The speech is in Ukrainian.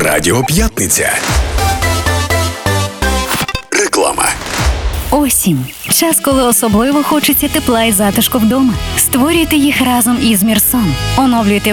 Радіо П'ятниця. Реклама. Осінь. Час, коли особливо хочеться тепла і затишку вдома. Створюйте їх разом із Мірсон. Оновлюйте